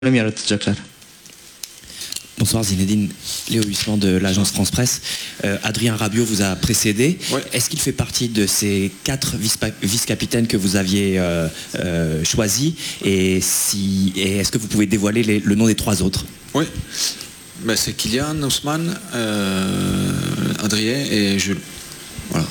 yaratacaklar. Bonsoir Zinedine, Léo Huisman de l'agence France Presse. Adrien Rabiot vous a précédé. Ouais. Est-ce qu'il fait partie de ces 4 vice-capitaines que vous aviez choisis et est-ce que vous pouvez dévoiler le nom des 3 autres? Oui, ben, c'est Kylian, Ousmane, Adrien et Jules. Voilà.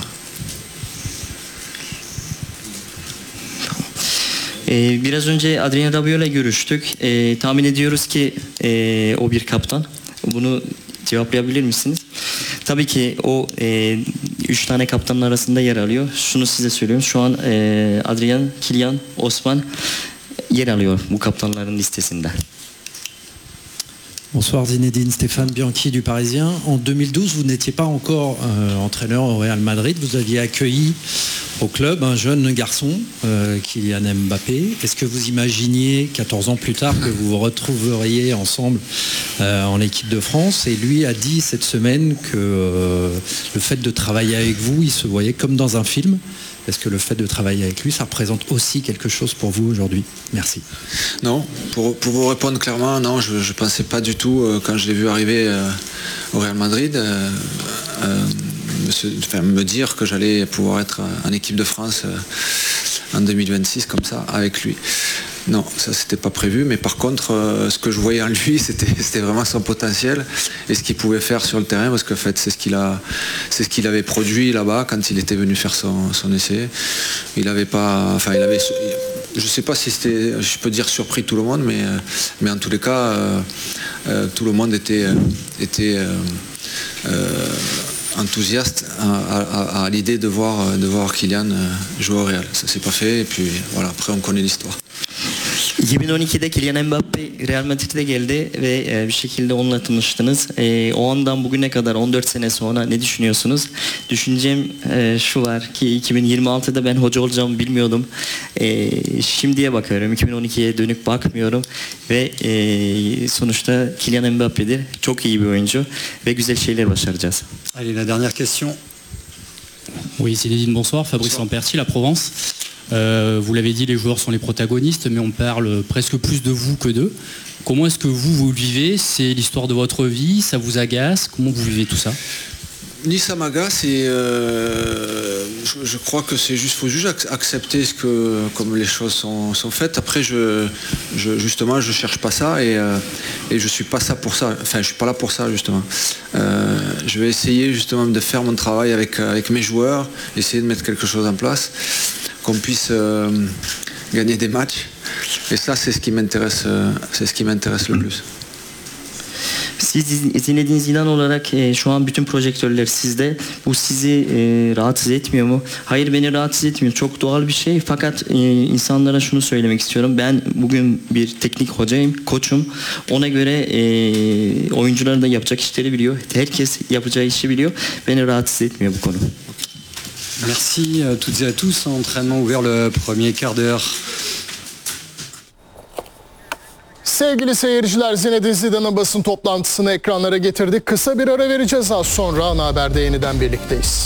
Biraz önce Adrien Rabiot'la görüştük. Tahmin ediyoruz ki o bir kaptan. Bunu cevaplayabilir misiniz? Tabii ki o 3 tane kaptanın arasında yer alıyor. Şunu size söylüyorum. Şu an Adrien, Kylian, Osman yer alıyor bu kaptanların listesinde. Bonsoir Zinedine, Stéphane Bianchi du Parisien. En 2012, vous n'étiez pas encore entraîneur au Real Madrid. Vous aviez accueilli au club un jeune garçon, Kylian Mbappé. Est-ce que vous imaginiez, 14 ans plus tard, que vous vous retrouveriez ensemble en équipe de France? Et lui a dit cette semaine que le fait de travailler avec vous, il se voyait comme dans un film. Est-ce que le fait de travailler avec lui, ça représente aussi quelque chose pour vous aujourd'hui? Merci. Non, pour vous répondre clairement, non, je ne pensais pas du tout, quand je l'ai vu arriver au Real Madrid, me dire que j'allais pouvoir être en équipe de France en 2026 comme ça, avec lui. Non, ça c'était pas prévu, mais par contre, ce que je voyais en lui, c'était vraiment son potentiel et ce qu'il pouvait faire sur le terrain, parce qu'en fait c'est ce qu'il avait produit là-bas quand il était venu faire son essai. Il avait pas, enfin il avait, je sais pas si c'était, je peux dire surpris tout le monde, mais en tous les cas, tout le monde était enthousiaste à l'idée de voir Kylian jouer au Real. Ça s'est pas fait et puis voilà, après on connaît l'histoire. 2012'de Kylian Mbappe Real Madrid'e geldi ve bir şekilde onunla tanıştınız. O andan bugüne kadar 14 sene sonra ne düşünüyorsunuz? Düşüncem şu var ki 2026'da ben hoca olacağımı bilmiyordum. Şimdiye bakıyorum, 2012'ye dönük bakmıyorum ve sonuçta Kylian Mbappe'dir. Çok iyi bir oyuncu ve güzel şeyler başaracağız. Allez, la dernière question. Oui, Zinedine, bonsoir. Fabrice Lamperti, La Provence. Vous l'avez dit, les joueurs sont les protagonistes, mais on parle presque plus de vous que d'eux. Comment est-ce que vous le vivez? C'est l'histoire de votre vie? Ça vous agace? Comment vous vivez tout ça? Ni ça m'agace et je crois que c'est juste, faut juste accepter comme les choses sont faites. Après, justement, je cherche pas ça et je suis pas ça pour ça. Enfin, je suis pas là pour ça justement. Je vais essayer justement de faire mon travail avec mes joueurs, essayer de mettre quelque chose en place, qu'on puisse gagner des matchs. Et ça, c'est ce qui m'intéresse le plus. Siz Zinedine Zidane olarak şu an bütün projektörler sizde. Bu sizi rahatsız etmiyor mu? Hayır, beni rahatsız etmiyor. Çok doğal bir şey. Fakat insanlara şunu söylemek istiyorum. Ben bugün bir teknik hocayım, koçum. Ona göre oyuncuların da yapacak işleri biliyor. Herkes yapacağı işi biliyor. Beni rahatsız etmiyor bu konu. Merci à toutes et à tous. Entraînement ouvert le premier quart d'heure. Sevgili seyirciler, Zinedine Zidane'ın basın toplantısını ekranlara getirdik. Kısa bir ara vereceğiz, az sonra ana haberde yeniden birlikteyiz.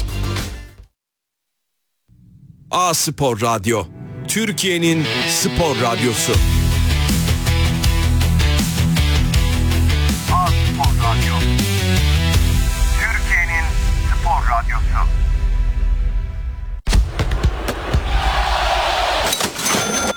A Spor Radyo, Türkiye'nin spor radyosu.